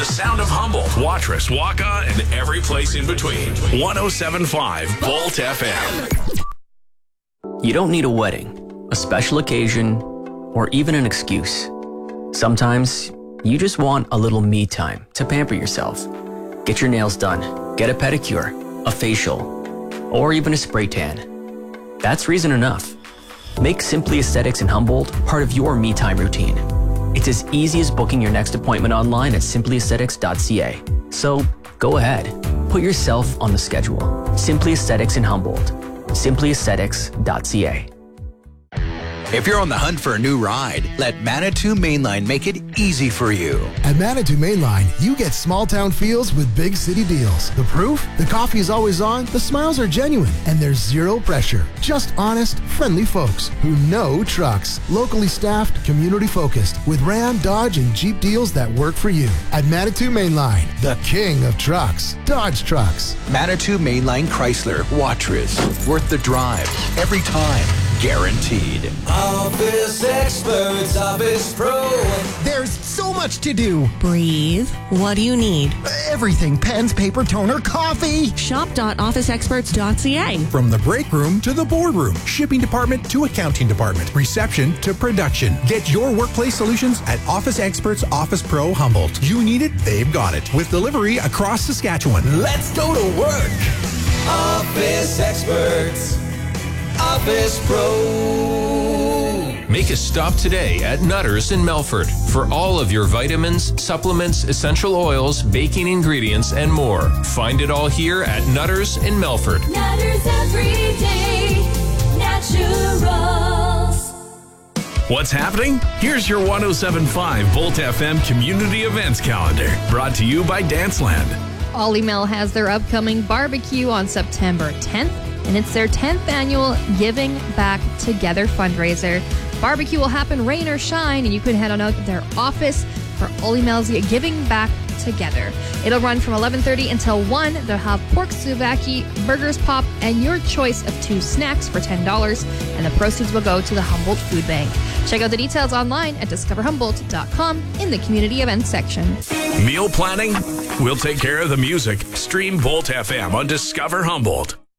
The sound of Humboldt, Watrous, Waka, and every place in between. 107.5 Volt FM. You don't need a wedding, a special occasion, or even an excuse. Sometimes you just want a little me time to pamper yourself. Get your nails done, get a pedicure, a facial, or even a spray tan. That's reason enough. Make Simply Aesthetics in Humboldt part of your me time routine. It's as easy as booking your next appointment online at simplyaesthetics.ca. So go ahead, put yourself on the schedule. Simply Aesthetics in Humboldt. simplyaesthetics.ca. If you're on the hunt for a new ride, let Manitou Mainline make it easy for you. At Manitou Mainline, you get small town feels with big city deals. The proof? The coffee is always on, the smiles are genuine, and there's zero pressure. Just honest, friendly folks who know trucks. Locally staffed, community focused, with Ram, Dodge, and Jeep deals that work for you. At Manitou Mainline, the king of trucks. Dodge Trucks. Manitou Mainline Chrysler, Watrous. Worth the drive. Every time. Guaranteed. Office Experts, Office Pro. There's so much to do. Breathe. What do you need? Everything. Pens, paper, toner, coffee. Shop.officeexperts.ca. From the break room to the boardroom, shipping department to accounting department, reception to production. Get your workplace solutions at Office Experts Office Pro Humboldt. You need it, they've got it. With delivery across Saskatchewan. Let's go to work. Office Experts. Office Pro. Make a stop today at Nutters in Melfort for all of your vitamins, supplements, essential oils, baking ingredients, and more. Find it all here at Nutters in Melfort. Nutters Everyday Naturals. What's happening? Here's your 107.5 Volt FM community events calendar, brought to you by Danceland. Ollie Mill has their upcoming barbecue on September 10th, and it's their 10th annual Giving Back Together fundraiser. Barbecue will happen rain or shine, and you can head on out to their office for Ollie Mill's Giving Back Together. It'll run from 11:30 until 1. They'll have pork souvlaki, burgers pop, and your choice of 2 snacks for $10, and the proceeds will go to the Humboldt Food Bank. Check out the details online at discoverhumboldt.com in the community events section. Meal planning? We'll take care of the music. Stream Volt FM on Discover Humboldt.